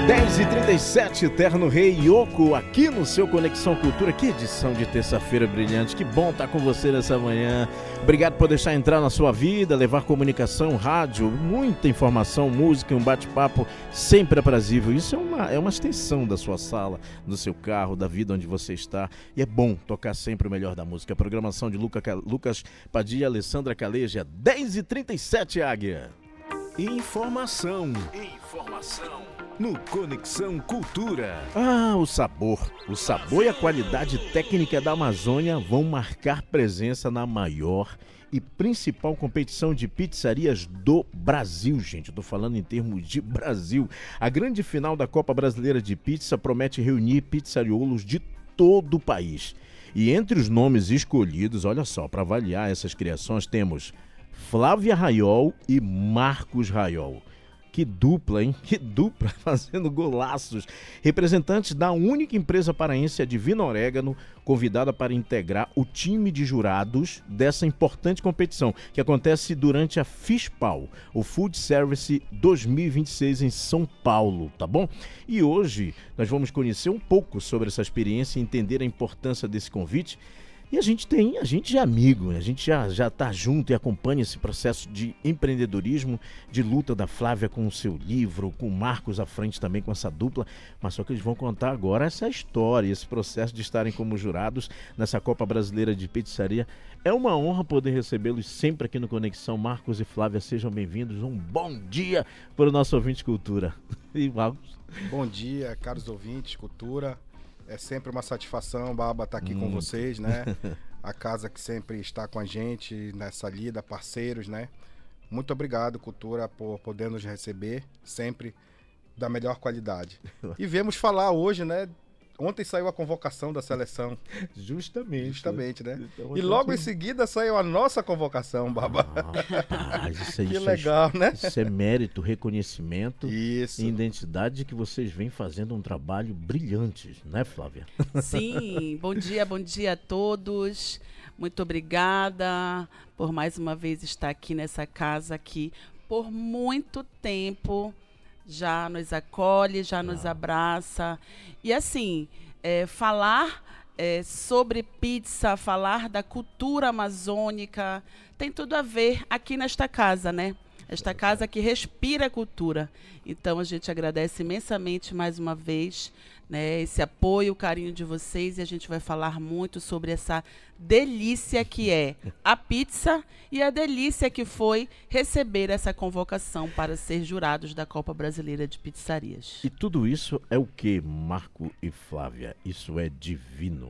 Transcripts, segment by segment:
10h37, Eterno Rei Yoko, aqui no seu Conexão Cultura. Que edição de terça-feira brilhante, que bom estar com você nessa manhã. Obrigado por deixar entrar na sua vida, levar comunicação, rádio, muita informação, música e um bate-papo sempre aprazível. Isso é uma extensão da sua sala, do seu carro, da vida onde você está. E é bom tocar sempre o melhor da música. A programação de Lucas Padilha e Alessandra Caleja, 10h37, Águia. Informação no Conexão Cultura. O sabor e a qualidade técnica da Amazônia vão marcar presença na maior e principal competição de pizzarias do Brasil, gente. Eu tô falando em termos de Brasil. A grande final da Copa Brasileira de Pizza promete reunir pizzariolos de todo o país. E entre os nomes escolhidos, olha só, para avaliar essas criações, temos Flávia Raiol e Marcos Raiol. Que dupla, hein? Que dupla, fazendo golaços. Representantes da única empresa paraense, a Divina Orégano, convidada para integrar o time de jurados dessa importante competição, que acontece durante a FISPAL, o Food Service 2026 em São Paulo, tá bom? E hoje nós vamos conhecer um pouco sobre essa experiência e entender a importância desse convite. E a gente já é amigo, a gente já tá junto e acompanha esse processo de empreendedorismo, de luta da Flávia com o seu livro, com o Marcos à frente também com essa dupla, mas só que eles vão contar agora essa história, esse processo de estarem como jurados nessa Copa Brasileira de Pizzaria. É uma honra poder recebê-los sempre aqui no Conexão. Marcos e Flávia, sejam bem-vindos. Um bom dia para o nosso ouvinte Cultura. E Marcos? Bom dia, caros ouvintes Cultura. É sempre uma satisfação, Baba, estar aqui com vocês, né? A casa que sempre está com a gente nessa lida, parceiros, né? Muito obrigado, Cultura, por poder nos receber sempre da melhor qualidade. E viemos falar hoje, né? Ontem saiu a convocação da seleção. Justamente, né? Então, e logo em seguida saiu a nossa convocação, Baba. Que legal, né? Isso é mérito, reconhecimento isso. E identidade que vocês vêm fazendo um trabalho brilhante, né, Flávia? Sim, bom dia a todos. Muito obrigada por mais uma vez estar aqui nessa casa que por muito tempo já nos acolhe, já nos abraça. E assim, falar sobre pizza, falar da cultura amazônica, tem tudo a ver aqui nesta casa, né? Esta casa que respira cultura. Então a gente agradece imensamente mais uma vez, né, esse apoio, o carinho de vocês, e a gente vai falar muito sobre essa delícia que é a pizza e a delícia que foi receber essa convocação para ser jurados da Copa Brasileira de Pizzarias. E tudo isso é o que, Marco e Flávia? Isso é divino.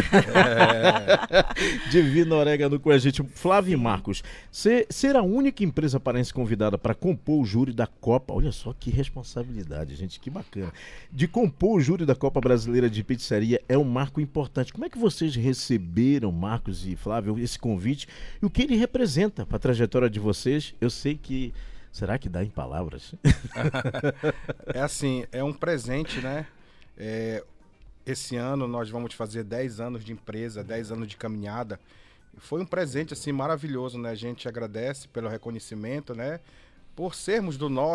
Divino Orégano com a gente. Flávia e Marcos, ser a única empresa paraense convidada para compor o júri da Copa, olha só que responsabilidade, gente, que bacana. De compor o júri da Copa Brasileira de Pizzaria é um marco importante. Como é que vocês receberam, Marcos e Flávio, esse convite e o que ele representa para a trajetória de vocês? Eu sei que... Será que dá em palavras? É assim, é um presente, né? Esse ano nós vamos fazer 10 anos de empresa, 10 anos de caminhada. Foi um presente assim maravilhoso, né? A gente agradece pelo reconhecimento, né? Por sermos do norte.